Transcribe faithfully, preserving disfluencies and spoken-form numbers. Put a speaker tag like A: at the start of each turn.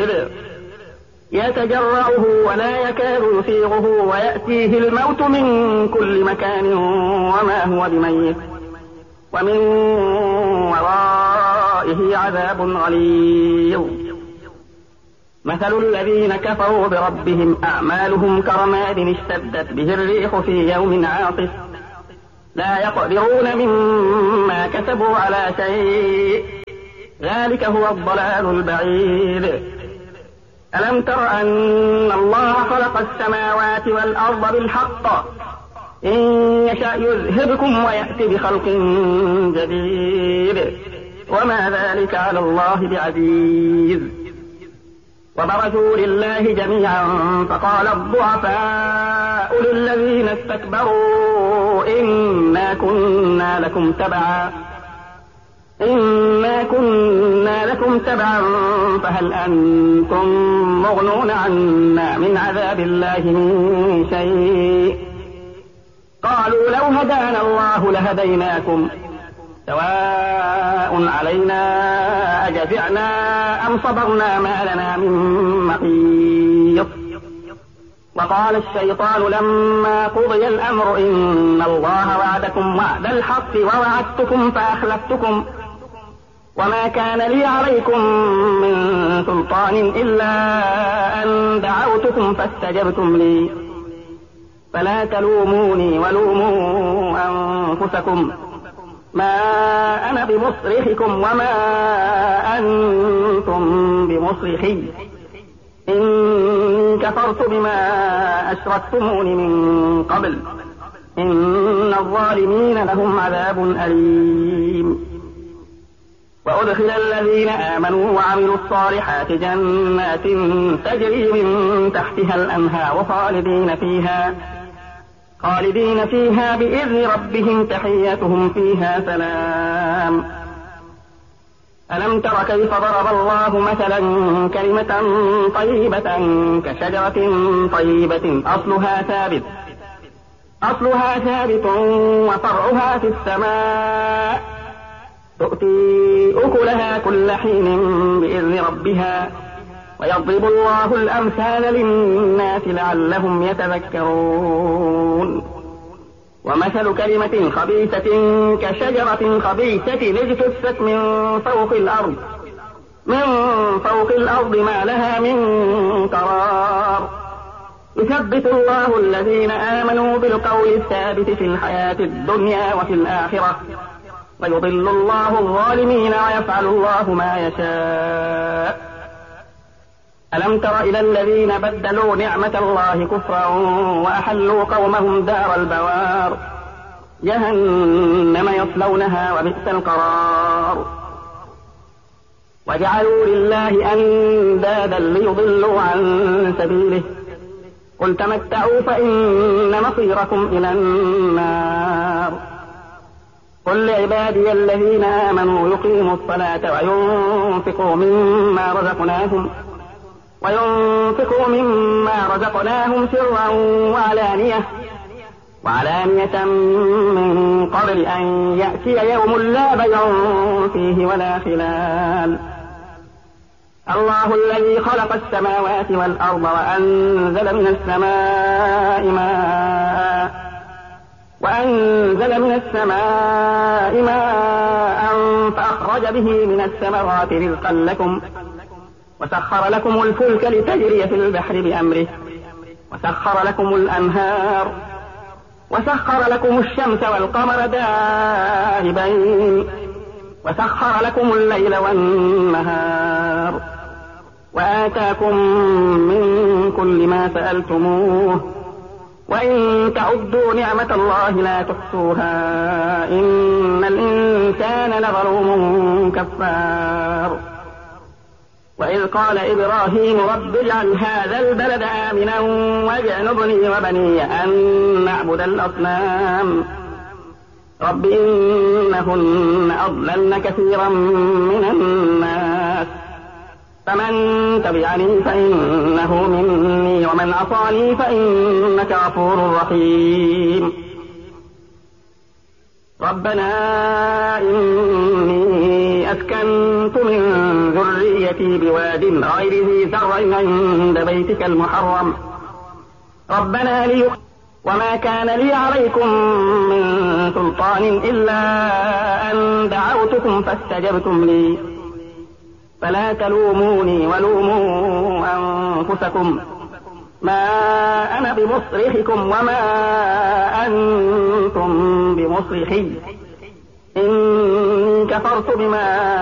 A: يتجرعه ولا يكاد يسيغه ويأتيه الموت من كل مكان وما هو بميت ومن ورائه عذاب غليظ. مثل الذين كفروا بربهم أعمالهم كرماد اشتدت به الريح في يوم عاصف لا يقدرون مما كسبوا على شيء ذلك هو الضلال البعيد. ألم تر أن الله خلق السماوات والأرض بالحق إن يشأ يذهبكم ويأتي بخلق جديد وما ذلك على الله بعزيز. وبرزوا لله جميعا فقال الضعفاء للذين استكبروا إنا كنا لكم تبعا إنا كنا لكم تبعا فهل أنتم مغنون عنا من عذاب الله من شيء قالوا لو هدانا الله لهديناكم سواء علينا أجزعنا أم صبرنا ما لنا من محيص. وقال الشيطان لما قضي الأمر إن الله وعدكم وعد الحق ووعدتكم فأخلفتكم وما كان لي عليكم من سلطان إلا أن دعوتكم فاستجبتم لي فلا تلوموني ولوموا أنفسكم ما أنا بمصرخكم وما أنتم بمصرخي إني كفرت بما أشركتمون من قبل إن الظالمين لهم عذاب أليم. وأدخل الذين آمنوا وعملوا الصالحات جنات تجري من تحتها الأنهار خالدين فيها خالدين فيها بإذن ربهم تحيتهم فيها سلام. ألم تر كيف ضرب الله مثلا كلمة طيبة كشجرة طيبة أصلها ثابت أصلها ثابت وفرعها في السماء تؤتي أكلها كل حين بإذن ربها ويضرب الله الأمثال للناس لعلهم يتذكرون. ومثل كلمة خبيثة كشجرة خبيثة اجتثت من فوق الأرض من فوق الأرض ما لها من قرار يثبت الله الذين آمنوا بالقول الثابت في الحياة الدنيا وفي الآخرة ويضل الله الظالمين ويفعل الله ما يشاء. ألم تر إلى الذين بدلوا نعمة الله كفرا وأحلوا قومهم دار البوار جهنم يصلونها وبئس القرار. وجعلوا لله أندادا ليضلوا عن سبيله قل تمتعوا فإن مصيركم إلى النار. قل لعبادي الذين آمنوا يقيموا الصلاة وينفقوا مما رزقناهم وينفقوا مما رزقناهم سرا وعلانية وعلانية من قبل أن يأتي يوم لا بيع فيه ولا خلال. الله الذي خلق السماوات والأرض وأنزل من السماء ماء وأنزل من السماء ماء فأخرج به من الثمرات رزقا لكم وسخر لكم الفلك لتجري في البحر بأمره وسخر لكم الأنهار وسخر لكم الشمس والقمر دائبين وسخر لكم الليل والنهار وآتاكم من كل ما سألتموه وإن تعدوا نعمة الله لا تحصوها إن الإنسان لظلوم كفار. وإذ قال إبراهيم رب اجعل هذا البلد آمنا واجنبني وبني أن نعبد الأصنام رب إنهن أضللن كثيرا من الناس فمن تبعني فإنه مني ومن عصاني فإنك غفور رحيم. ربنا إني أسكنت من ذريتي بواد غير ذي زرع عند بيتك المحرم ربنا لي وما كان لي عليكم من سلطان إلا أن دعوتكم فاستجبتم لي فلا تلوموني ولوموا أنفسكم ما أنا بمصرخكم وما أنتم بمصرخي إني كفرت بما